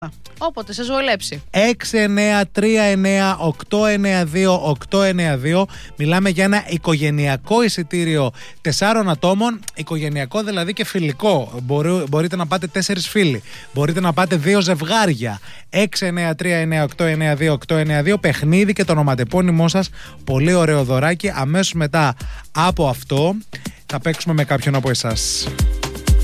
Όποτε σε ζουελέψει. 6939892. Μιλάμε για ένα οικογενειακό εισιτήριο 4 ατόμων. Οικογενειακό δηλαδή και φιλικό. Μπορείτε να πάτε 4 φίλοι. Μπορείτε να πάτε 2 ζευγάρια. 6939892. Παιχνίδι και το ονοματεπώνυμό σας. Πολύ ωραίο δωράκι. Αμέσως μετά από αυτό θα παίξουμε με κάποιον από εσάς.